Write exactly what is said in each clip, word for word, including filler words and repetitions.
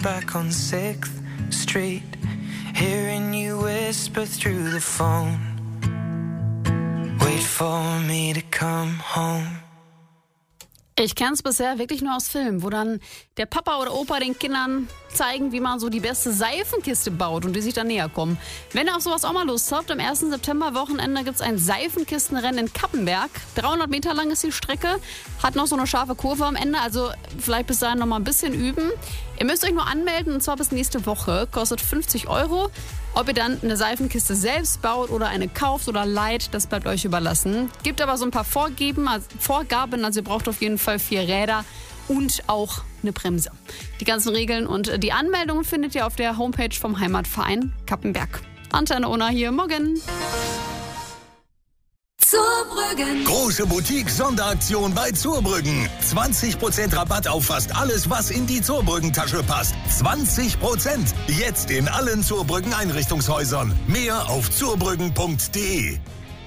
back on sixth Street, hearing you whisper through the phone. Wait for me to come home. Ich kenne es bisher wirklich nur aus Filmen, wo dann der Papa oder Opa den Kindern zeigen, wie man so die beste Seifenkiste baut und die sich dann näher kommen. Wenn ihr auf sowas auch mal Lust habt, am ersten September-Wochenende gibt es ein Seifenkistenrennen in Kappenberg. dreihundert Meter lang ist die Strecke, hat noch so eine scharfe Kurve am Ende, also vielleicht bis dahin noch mal ein bisschen üben. Ihr müsst euch nur anmelden und zwar bis nächste Woche, kostet fünfzig Euro. Ob ihr dann eine Seifenkiste selbst baut oder eine kauft oder leiht, das bleibt euch überlassen. Gibt aber so ein paar Vorgeben, also Vorgaben, also ihr braucht auf jeden Fall vier Räder und auch eine Bremse. Die ganzen Regeln und die Anmeldungen findet ihr auf der Homepage vom Heimatverein Kappenberg. Antenne Unna hier, morgen. Zurbrüggen. Große Boutique-Sonderaktion bei Zurbrüggen. zwanzig Prozent Rabatt auf fast alles, was in die Zurbrüggen-Tasche passt. zwanzig Prozent. Jetzt in allen Zurbrüggen-Einrichtungshäusern. Mehr auf zurbrüggen punkt de.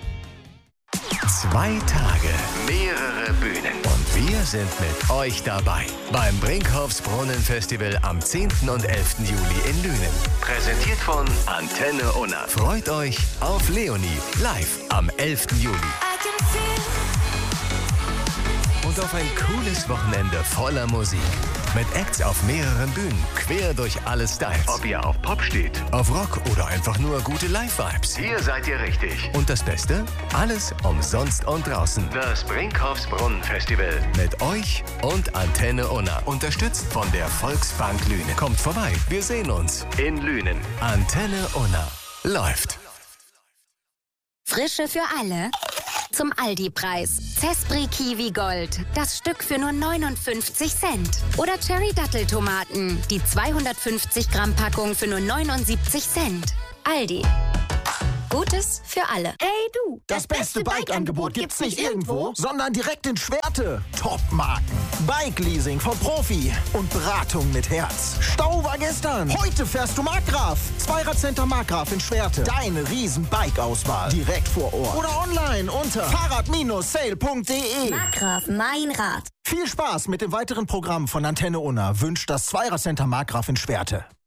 Zwei Tage, mehrere Bühnen und wir sind mit euch dabei beim Brinkhoffs Brunnenfestival am zehnten und elften Juli in Lünen. Präsentiert von Antenne Unna. Freut euch auf Leonie live am elften Juli. Und auf ein cooles Wochenende voller Musik. Mit Acts auf mehreren Bühnen, quer durch alle Styles. Ob ihr auf Pop steht, auf Rock oder einfach nur gute Live-Vibes. Hier seid ihr richtig. Und das Beste? Alles umsonst und draußen. Das Brinkhoffs Brunnenfestival. Mit euch und Antenne Unna. Unterstützt von der Volksbank Lünen. Kommt vorbei, wir sehen uns in Lünen. Antenne Unna läuft. Frische für alle. Zum Aldi-Preis. Zespri Kiwi Gold. Das Stück für nur neunundfünfzig Cent. Oder Cherry Datteltomaten. Die zweihundertfünfzig Gramm Packung für nur neunundsiebzig Cent. Aldi. Gutes für alle. Hey du, das, das beste Bike-Angebot gibt's nicht irgendwo, sondern direkt in Schwerte. Top-Marken, Bike-Leasing von Profi und Beratung mit Herz. Stau war gestern. Heute fährst du Markgraf. Zweiradcenter Markgraf in Schwerte. Deine riesen Bike-Auswahl. Direkt vor Ort. Oder online unter fahrrad sale punkt de. Markgraf, mein Rad. Viel Spaß mit dem weiteren Programm von Antenne Unna wünscht das Zweiradcenter Markgraf in Schwerte.